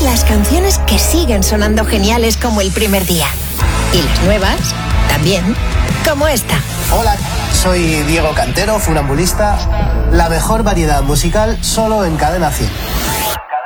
las canciones que siguen sonando geniales como el primer día. Y las nuevas, también, como esta. Hola, soy Diego Cantero, funambulista. La mejor variedad musical solo en Cadena 100.